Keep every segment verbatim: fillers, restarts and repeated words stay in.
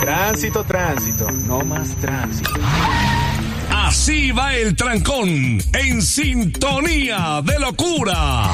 Tránsito, tránsito, no más tránsito. Así va el trancón, en sintonía de locura.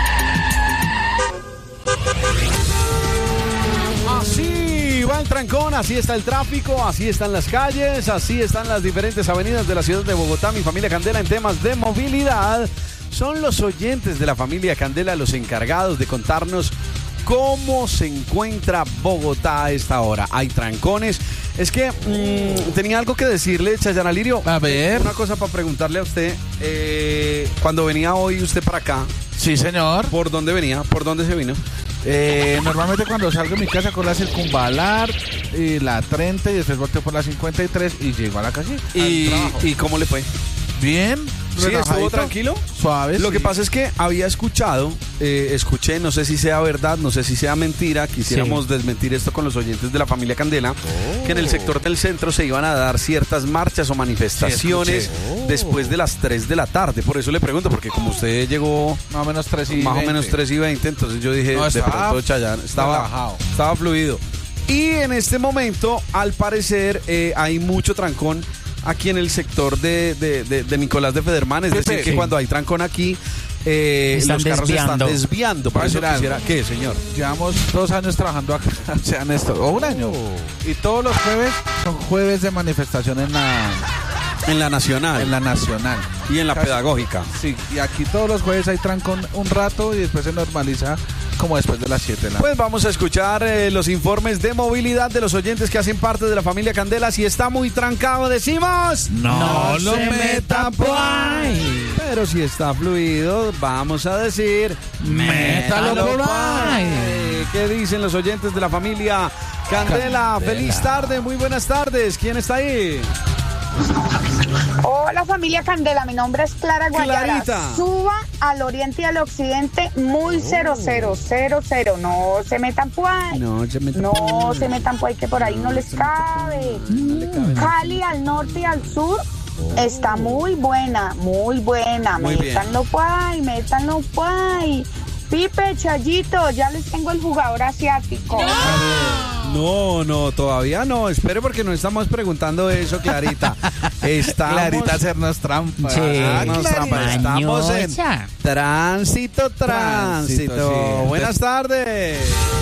Así va el trancón, así está el tráfico, así están las calles, así están las diferentes avenidas de la ciudad de Bogotá. Mi familia Candela, en temas de movilidad, son los oyentes de la familia Candela los encargados de contarnos cómo se encuentra Bogotá a esta hora. Hay trancones. Es que mmm, tenía algo que decirle, Chayana Lirio. A ver. Una cosa para preguntarle a usted. Eh, cuando venía hoy usted para acá. Sí, señor. ¿Por dónde venía? ¿Por dónde se vino? Eh, normalmente cuando salgo de mi casa con la circunvalar y la treinta y después volteo por la cincuenta y tres y llego a la calle. ¿Y, ¿y cómo le fue? Bien. ¿Sí, estuvo tranquilo? Suave. Lo sí. que pasa es que había escuchado, eh, escuché, no sé si sea verdad, no sé si sea mentira, quisiéramos sí. desmentir esto con los oyentes de la familia Candela, oh. que en el sector del centro se iban a dar ciertas marchas o manifestaciones sí, oh. después de las tres de la tarde. Por eso le pregunto, porque como usted llegó más o menos tres y más veinte. o menos tres y veinte, entonces yo dije, no, estaba, de pronto Chayanne estaba, estaba fluido. Y en este momento, al parecer, eh, hay mucho trancón aquí en el sector de, de, de, de Nicolás de Federman, es sí, decir, sí, que sí. cuando hay trancón aquí, eh, los carros se están desviando. Por eso quisiera, ¿qué, señor? Llevamos dos años trabajando acá, o sea, en esto, o un año. Oh. Y todos los jueves son jueves de manifestación en la... En la nacional. En la nacional. Y en la Casi, pedagógica. Sí, y aquí todos los jueves hay trancón un rato y después se normaliza como después de las siete de la Pues vamos a escuchar eh, los informes de movilidad de los oyentes que hacen parte de la familia Candela. Si está muy trancado, decimos... No, no lo se meta por ahí. Pero si está fluido, vamos a decir... Métalo por ahí. ¿Qué dicen los oyentes de la familia Candela? Candela. Feliz tarde, muy buenas tardes. ¿Quién está ahí? Hola familia Candela, mi nombre es Clara Guayara. Clarita. Suba al oriente y al occidente muy cero cero cero cero. No se metan por ahí. No se metan No se metan por ahí, que por ahí no, no les cabe. No le cabe. Cali al norte y al sur oh. está muy buena, muy buena. Muy métanlo por ahí, métanlo por ahí. Pipe, Chayito, ya les tengo el jugador asiático. ¡No! No, no, todavía no. Espere porque no estamos preguntando eso, Clarita. Estamos... Clarita, hacernos trampa. Sí, hacernos trampa. Estamos en tránsito, tránsito. tránsito sí. Buenas tardes.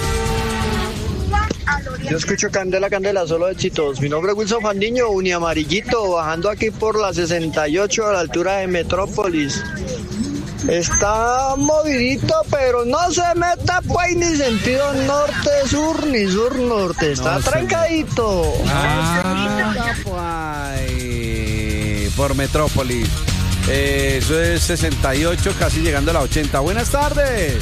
Yo escucho Candela, Candela, solo éxitos. Mi nombre es Wilson Fandiño, Uniamarillito, bajando aquí por la sesenta y ocho a la altura de Metrópolis. Está movidito, pero no se meta pues ni sentido norte-sur ni sur-norte. Está no, trancadito. Ah, por Metrópolis. Eh, eso es sesenta y ocho, casi llegando a la ochenta. Buenas tardes.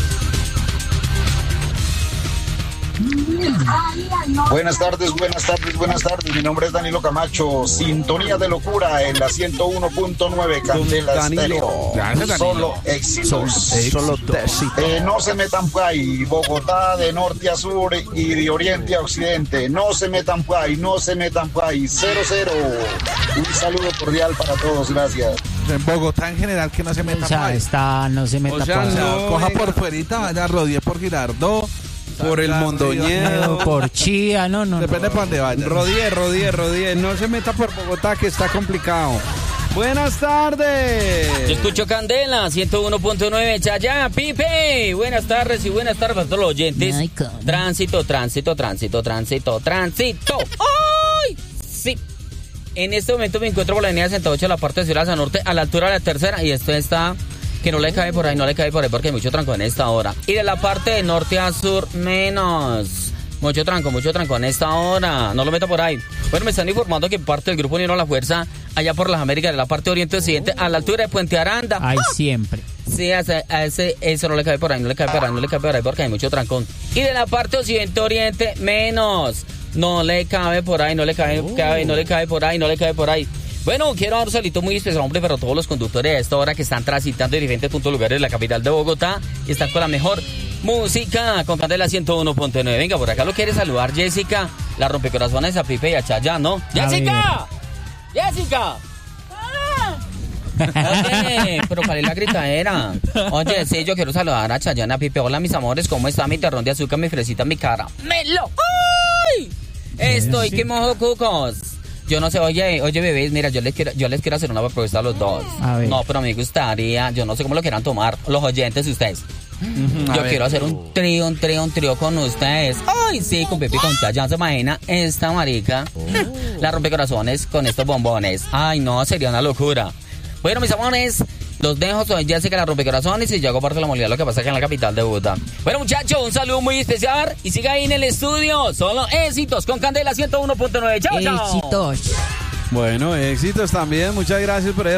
Buenas tardes, buenas tardes, buenas tardes. Mi nombre es Danilo Camacho. Sintonía de locura en la ciento uno punto nueve Candela Estéreo. Solo éxitos. Solo éxitos. Eh, no se metan por ahí. Bogotá de norte a sur y de oriente a occidente. No se metan por ahí, no se metan por ahí. Cero, cero. Un saludo cordial para todos, gracias. En Bogotá en general que no se meta o sea, por ahí. Está, no se meta o sea, por ahí. No, coja venga. por fuerita, vaya, rodee por Girardot. Por el Mondoñedo, por Chía, no, no. Depende no. para dónde vaya. Rodie, rodie, rodie. No se meta por Bogotá, que está complicado. Buenas tardes. Yo escucho Candela, ciento uno punto nueve, Chayá, Pipe. Buenas tardes y buenas tardes a todos los oyentes. Ay, tránsito, tránsito, tránsito, tránsito, tránsito. ¡Ay! Sí. En este momento me encuentro por la avenida sesenta y ocho, a la parte de Ciudad de Norte, a la altura de la tercera, y esto está... que no le cabe por ahí, no le cabe por ahí porque hay mucho tranco en esta hora. Y de la parte de norte a sur, menos. Mucho tranco, mucho tranco en esta hora. No lo meta por ahí. Bueno, me están informando que parte del Grupo Unión a la Fuerza, allá por las Américas, de la parte oriente occidente, a la altura de Puente Aranda. Ay, ¡ah! Siempre. Sí, a ese, a ese, eso no le cabe por ahí, no le cabe por ahí, no le cabe por ahí porque hay mucho trancón. Y de la parte occidente oriente, menos. No le cabe por ahí, no le cabe, oh. cabe, no le cabe por ahí, no le cabe por ahí. Bueno, quiero dar un saludito muy especial, hombre, para todos los conductores a esta hora que están transitando en diferentes puntos lugares de la capital de Bogotá y están con la mejor música, con Candela ciento uno punto nueve. Venga, por acá lo quiere saludar Jessica, la rompecorazones a Pipe y a Chayán, ¿no? ¡Jessica! ¡Jessica! Oye, pero ¿cuál es la gritadera? Oye, sí, yo quiero saludar a Chayán, a Pipe. Hola, mis amores, ¿cómo está mi terrón de azúcar, mi fresita, mi cara? ¡Melo! ¡Ay! Estoy que mojo cucos. Yo no sé, oye, oye, bebés, mira, yo les quiero, yo les quiero hacer una propuesta a los dos. A ver. No, pero me gustaría, yo no sé cómo lo quieran tomar, los oyentes y ustedes. A Yo ver. quiero hacer un trío, un trío, un trío con ustedes. Ay, sí, con Pepe y con Chayanne, se imagina esta marica. La rompecorazones con estos bombones. Ay, no, sería una locura. Bueno, mis amores, los dejo, soy Jessica, la rompecorazones, y yo hago parte de la movilidad, lo que pasa acá en la capital de Bogotá. Bueno, muchachos, un saludo muy especial, y siga ahí en el estudio. Solo éxitos con Candela ciento uno punto nueve. Chao, chao. Éxitos. Bueno, éxitos también. Muchas gracias por